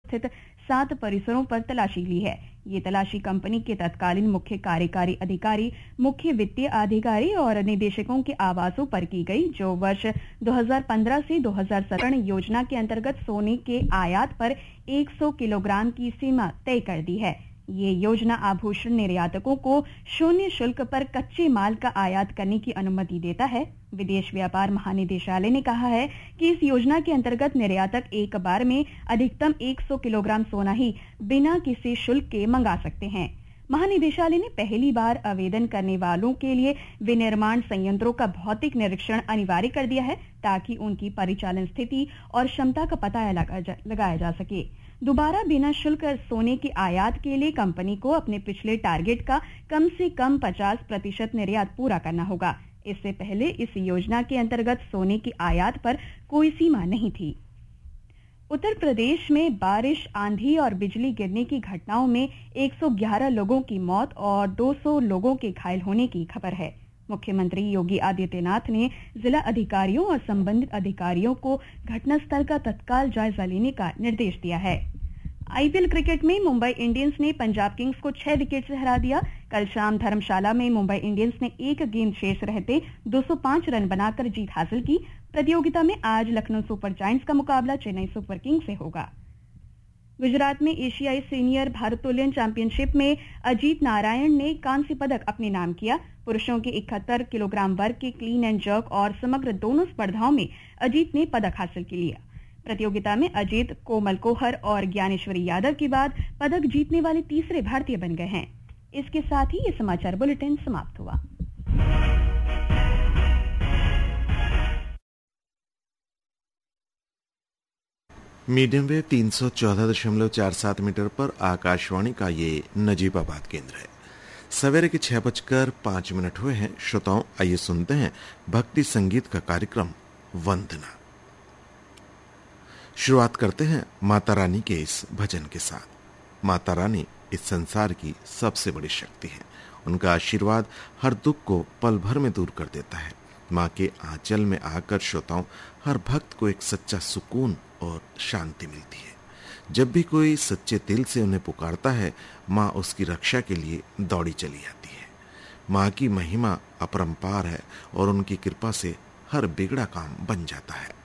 स्थित 7 परिसरों पर तलाशी ली है। ये तलाशी कंपनी के तत्कालीन मुख्य कार्यकारी अधिकारी, मुख्य वित्तीय अधिकारी और निदेशकों के आवासों पर की गई, जो वर्ष 2015 से 2017 योजना के अंतर्गत सोने के आयात पर 100 किलोग्राम की सीमा तय कर दी है। ये योजना आभूषण निर्यातकों को शून्य शुल्क पर कच्चे माल का आयात करने की अनुमति देता है। विदेश व्यापार महानिदेशालय ने कहा है कि इस योजना के अंतर्गत निर्यातक एक बार में अधिकतम 100 किलोग्राम सोना ही बिना किसी शुल्क के मंगा सकते हैं। महानिदेशालय ने पहली बार आवेदन करने वालों के लिए विनिर्माण संयंत्रों का भौतिक निरीक्षण अनिवार्य कर दिया है, ताकि उनकी परिचालन स्थिति और क्षमता का पता लगाया जा सके। दोबारा बिना शुल्क सोने की आयात के लिए कंपनी को अपने पिछले टारगेट का कम से कम 50% निर्यात पूरा करना होगा। इससे पहले इस योजना के अंतर्गत सोने की आयात पर कोई सीमा नहीं थी। उत्तर प्रदेश में बारिश, आंधी और बिजली गिरने की घटनाओं में 111 लोगों की मौत और 200 लोगों के घायल होने की खबर है। मुख्यमंत्री योगी आदित्यनाथ ने जिला अधिकारियों और संबंधित अधिकारियों को घटनास्थल का तत्काल जायजा लेने का निर्देश दिया है। आईपीएल क्रिकेट में मुंबई इंडियंस ने पंजाब किंग्स को 6 विकेट से हरा दिया। कल शाम धर्मशाला में मुंबई इंडियंस ने 1 गेंद शेष रहते 205 रन बनाकर जीत हासिल की। प्रतियोगिता में आज लखनऊ सुपर जायंट्स का मुकाबला चेन्नई सुपर किंग्स से होगा। गुजरात में एशियाई सीनियर भारोत्तोलन चैंपियनशिप में अजीत नारायण ने कांस्य पदक अपने नाम किया। पुरुषों के 71 किलोग्राम वर्ग के क्लीन एंड जर्क और समग्र दोनों स्पर्धाओं में अजीत ने पदक हासिल किया। प्रतियोगिता में अजीत, कोमल कोहर और ज्ञानेश्वरी यादव के बाद पदक जीतने वाले तीसरे भारतीय बन गए हैं। इसके साथ ही ये समाचार बुलेटिन समाप्त हुआ। मीडियम वेव 314.47 मीटर पर आकाशवाणी का ये नजीबाबाद केंद्र है। सवेरे के 6:05 हुए हैं। श्रोताओं, आइए सुनते हैं भक्ति संगीत का कार्यक्रम वंदना। शुरुआत करते हैं माता रानी के इस भजन के साथ। माता रानी इस संसार की सबसे बड़ी शक्ति है। उनका आशीर्वाद हर दुख को पल भर में दूर कर देता है। माँ के आंचल में आकर श्रोताओं, हर भक्त को एक सच्चा सुकून और शांति मिलती है। जब भी कोई सच्चे दिल से उन्हें पुकारता है, माँ उसकी रक्षा के लिए दौड़ी चली आती है। माँ की महिमा अपरंपार है और उनकी कृपा से हर बिगड़ा काम बन जाता है।